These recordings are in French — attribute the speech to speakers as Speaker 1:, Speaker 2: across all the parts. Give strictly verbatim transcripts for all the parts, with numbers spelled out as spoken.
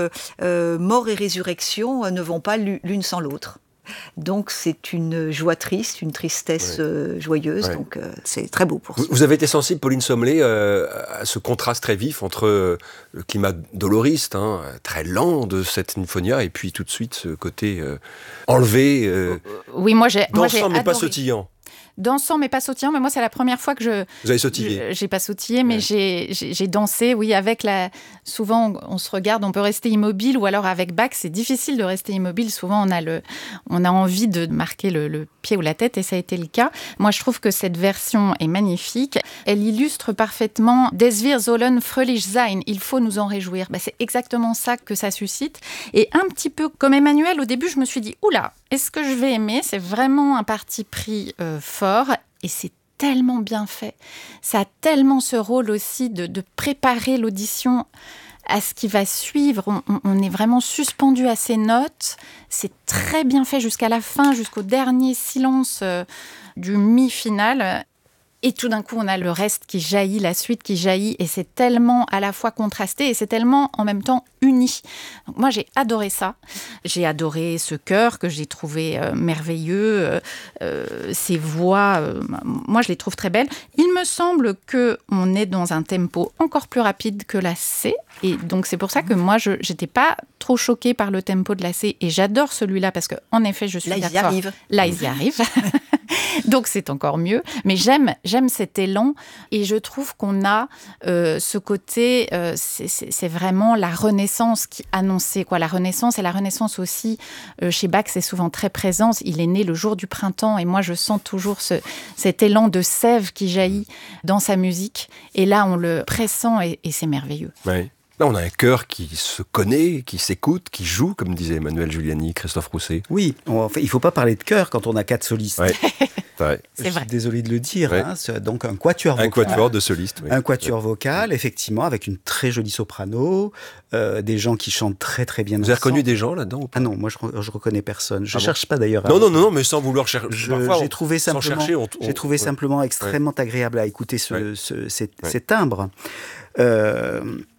Speaker 1: euh, euh, mort et résurrection euh, ne vont pas l'une sans l'autre. Donc c'est une joie triste, une tristesse ouais. euh, joyeuse, ouais. donc euh, c'est très beau pour ça.
Speaker 2: Vous avez été sensible, Pauline Sommelet, euh, à ce contraste très vif entre euh, le climat doloriste, hein, très lent de cette Sinfonia, et puis tout de suite ce côté euh, enlevé, euh,
Speaker 3: oui, moi j'ai,
Speaker 2: dansant
Speaker 3: moi j'ai
Speaker 2: mais
Speaker 3: adoré.
Speaker 2: Pas sautillant.
Speaker 3: Dansant mais pas sautillant, mais moi c'est la première fois que je...
Speaker 2: Vous avez sautillé.
Speaker 3: Je, j'ai pas sautillé, mais
Speaker 2: ouais.
Speaker 3: j'ai, j'ai, j'ai dansé, oui, avec la... Souvent, on, on se regarde, on peut rester immobile, ou alors avec Bach, c'est difficile de rester immobile. Souvent, on a, le, on a envie de marquer le, le pied ou la tête, et ça a été le cas. Moi, je trouve que cette version est magnifique. Elle illustre parfaitement « Des wir sollen fröhlich sein », il faut nous en réjouir. Ben, c'est exactement ça que ça suscite. Et un petit peu comme Emmanuel, au début, je me suis dit « Oula, est-ce que je vais aimer ?» C'est vraiment un parti pris euh, fort. Et c'est tellement bien fait. Ça a tellement ce rôle aussi de, de préparer l'audition à ce qui va suivre. On, on, on est vraiment suspendu à ces notes. C'est très bien fait jusqu'à la fin, jusqu'au dernier silence euh, du mi-final. Et tout d'un coup, on a le reste qui jaillit, la suite qui jaillit, et c'est tellement à la fois contrasté, et c'est tellement en même temps uni. Donc moi, j'ai adoré ça. J'ai adoré ce chœur que j'ai trouvé euh, merveilleux, euh, euh, ces voix, euh, moi, je les trouve très belles. Il me semble qu'on est dans un tempo encore plus rapide que la C, et donc c'est pour ça que moi, je n'étais pas trop choquée par le tempo de la C, et j'adore celui-là, parce qu'en effet, je suis
Speaker 1: Là,
Speaker 3: d'accord.
Speaker 1: Là, ils y arrivent.
Speaker 3: Là, ils y arrivent. Donc, c'est encore mieux. Mais j'aime, j'aime cet élan, et je trouve qu'on a euh, ce côté, euh, c'est, c'est, c'est vraiment la Renaissance qui annonçait, quoi. La Renaissance, et la Renaissance aussi, euh, chez Bach, c'est souvent très présent. Il est né le jour du printemps, et moi, je sens toujours ce, cet élan de sève qui jaillit dans sa musique. Et là, on le pressent, et, et c'est merveilleux.
Speaker 2: Oui. Là, on a un chœur qui se connaît, qui s'écoute, qui joue, comme disait Emmanuel Giuliani, Christophe Rousset.
Speaker 4: Oui, on, il ne faut pas parler de chœur quand on a quatre solistes.
Speaker 2: Ouais. Ouais.
Speaker 3: C'est vrai.
Speaker 4: Je suis désolé de le dire.
Speaker 2: Ouais.
Speaker 4: Hein, c'est donc un quatuor vocal.
Speaker 2: Un quatuor de solistes. Oui.
Speaker 4: Un quatuor vocal, effectivement, avec une très jolie soprano, euh, des gens qui chantent très très bien.
Speaker 2: Vous avez reconnu des gens là-dedans ou pas ?
Speaker 4: Ah non, moi je, je reconnais personne. Je
Speaker 2: ah
Speaker 4: cherche
Speaker 2: bon
Speaker 4: pas d'ailleurs. À...
Speaker 2: Non, non, non, non, mais sans vouloir chercher.
Speaker 4: Je,
Speaker 2: Parfois,
Speaker 4: j'ai
Speaker 2: on,
Speaker 4: trouvé
Speaker 2: sans
Speaker 4: simplement,
Speaker 2: chercher, on, on,
Speaker 4: j'ai trouvé
Speaker 2: ouais.
Speaker 4: simplement extrêmement ouais. agréable à écouter ce,
Speaker 2: ouais.
Speaker 4: ce, ces,
Speaker 2: ouais.
Speaker 4: ces timbres. Euh,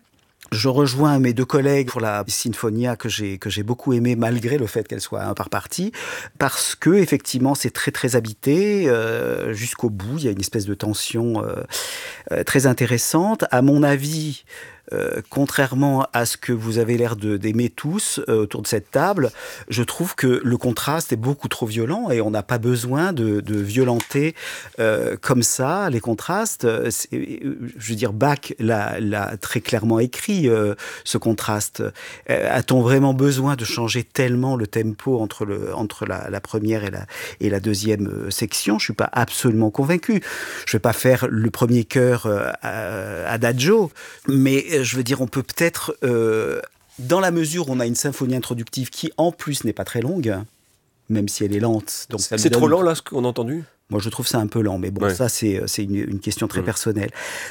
Speaker 4: Je rejoins mes deux collègues pour la Sinfonia que j'ai que j'ai beaucoup aimée malgré le fait qu'elle soit un par partie, parce que effectivement c'est très très habité euh, jusqu'au bout. Il y a une espèce de tension euh, euh, très intéressante. À mon avis, euh, contrairement à ce que vous avez l'air de, d'aimer tous euh, autour de cette table, je trouve que le contraste est beaucoup trop violent et on n'a pas besoin de, de violenter euh, comme ça les contrastes. C'est, je veux dire, Bach l'a, l'a très clairement écrit, euh, ce contraste. Euh, a-t-on vraiment besoin de changer tellement le tempo entre, le, entre la, la première et la, et la deuxième section ? Je ne suis pas absolument convaincu. Je ne vais pas faire le premier chœur euh, adagio, mais je veux dire, on peut peut-être, euh, dans la mesure où on a une symphonie introductive qui, en plus, n'est pas très longue, même si elle est lente. Donc ça
Speaker 2: c'est
Speaker 4: donne...
Speaker 2: trop lent, là, ce qu'on a entendu ?
Speaker 4: Moi, je trouve ça un peu lent, mais bon, ouais. ça, c'est, c'est une, une question très mmh. personnelle.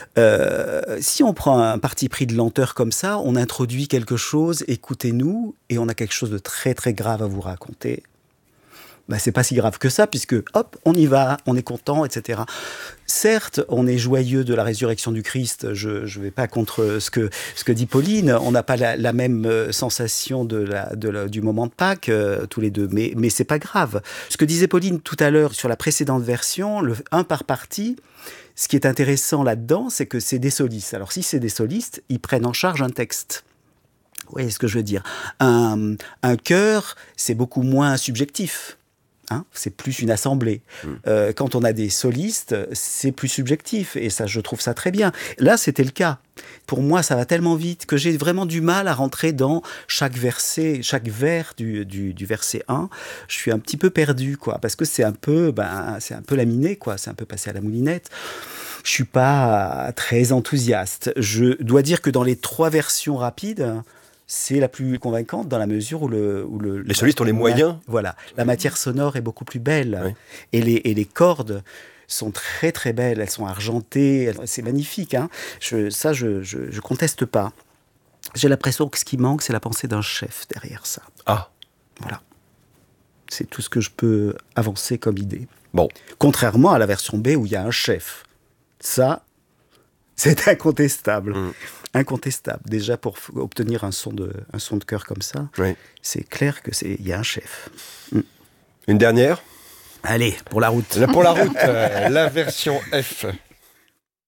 Speaker 4: Euh, si on prend un parti pris de lenteur comme ça, on introduit quelque chose, écoutez-nous, et on a quelque chose de très, très grave à vous raconter. Ben, c'est pas si grave que ça, puisque, hop, on y va, on est content, et cetera. Certes, on est joyeux de la résurrection du Christ, je ne vais pas contre ce que, ce que dit Pauline, on n'a pas la, la même sensation de la, de la, du moment de Pâques, euh, tous les deux, mais, mais c'est pas grave. Ce que disait Pauline tout à l'heure sur la précédente version, le un par partie, ce qui est intéressant là-dedans, c'est que c'est des solistes. Alors si c'est des solistes, ils prennent en charge un texte. Vous voyez ce que je veux dire ? Un, un chœur, c'est beaucoup moins subjectif. Hein, c'est plus une assemblée. Mmh. Euh, quand on a des solistes, c'est plus subjectif. Et ça, je trouve ça très bien. Là, c'était le cas. Pour moi, ça va tellement vite que j'ai vraiment du mal à rentrer dans chaque verset, chaque vers du, du, du verset un. Je suis un petit peu perdu, quoi, parce que c'est un peu, ben, c'est un peu laminé, quoi. C'est un peu passé à la moulinette. Je suis pas très enthousiaste. Je dois dire que dans les trois versions rapides, c'est la plus convaincante dans la mesure où le... Où le
Speaker 2: les solistes ont les moyens.
Speaker 4: La, voilà. La matière sonore est beaucoup plus belle.
Speaker 2: Oui.
Speaker 4: Et, les, et les cordes sont très très belles. Elles sont argentées. C'est magnifique. Hein. Je, ça, je ne conteste pas. J'ai l'impression que ce qui manque, c'est la pensée d'un chef derrière ça.
Speaker 2: Ah.
Speaker 4: Voilà. C'est tout ce que je peux avancer comme idée.
Speaker 2: Bon.
Speaker 4: Contrairement à la version B où il y a un chef. Ça, c'est incontestable. Mmh. incontestable. Déjà, pour f- obtenir un son de, un son de chœur comme ça, oui. c'est clair qu'il y a un chef. Mm.
Speaker 2: Une dernière ?
Speaker 4: Allez, pour la route.
Speaker 2: Pour la route, euh, la version F.